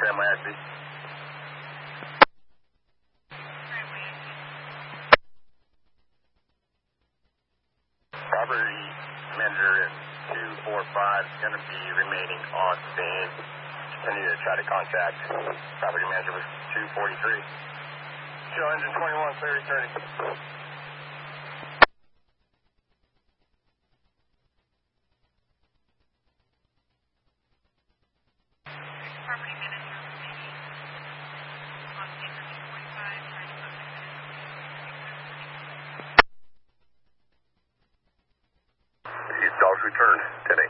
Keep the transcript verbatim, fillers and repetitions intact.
Family Ashley. Property manager in two four five is going to be remaining on scene. Continue to try to contact property manager with two forty-three. Show engine twenty-one, thirty, thirty. Property manager remaining on scene for two forty-five, trying to contact These dogs returned, ten eight.